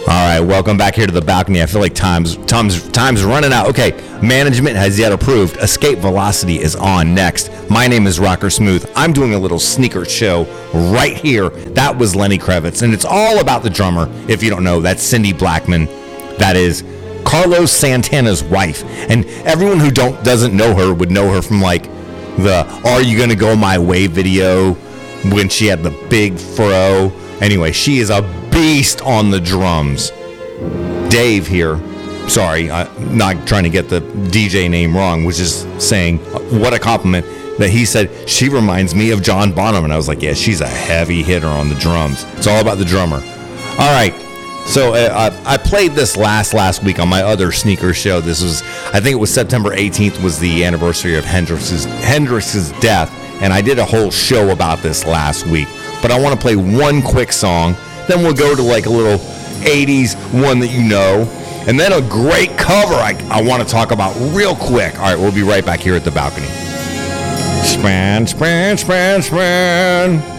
All right, welcome back here to the balcony. I feel like time's running out. Okay, management has yet approved. Escape Velocity is on next. My name is Rocker Smooth. I'm doing a little sneaker show right here. That was Lenny Kravitz, and it's all about the drummer. If you don't know, that's Cindy Blackman. That is Carlos Santana's wife. And everyone who doesn't know her would know her from like the Are You Gonna Go My Way video when she had the big fro. Anyway, she is a beast on the drums. Dave here, sorry, I'm not trying to get the DJ name wrong, was just saying what a compliment that he said she reminds me of John Bonham. And I was like, yeah, she's a heavy hitter on the drums. It's all about the drummer. All right. So I played this last week on my other sneaker show. This was, I think it was September 18th was the anniversary of Hendrix's death. And I did a whole show about this last week. But I want to play one quick song. Then we'll go to like a little 80s one that you know. And then a great cover I want to talk about real quick. All right, we'll be right back here at the balcony. Span.